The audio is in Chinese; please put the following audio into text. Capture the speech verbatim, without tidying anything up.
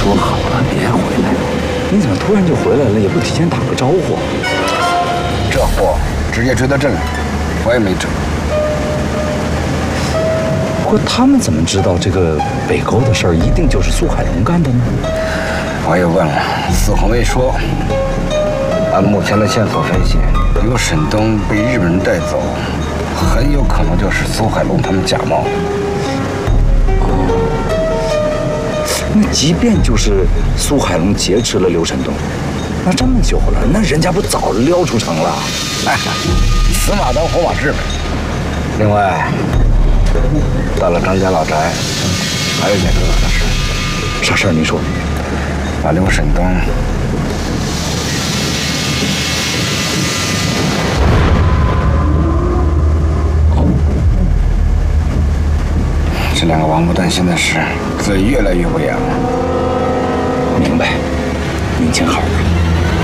说好了别回来，你怎么突然就回来了？也不提前打个招呼。 这货直接追到镇了，我也没辙。 不过他们怎么知道这个北沟的事儿一定就是苏海龙干的呢？ 我也问了，司红卫说，按目前的线索分析，刘沈东被日本人带走，很有可能就是苏海龙他们假冒的。 那即便就是苏海龙劫持了刘沈东，那这么久了，那人家不早就撩出城了？ 哎，死马当活马治呗。另外，到了张家老宅，还有一件重要的事。 啥事儿？你说。 把刘沈东这两个王八蛋现在是嘴越来越不严了。 明白，您请好。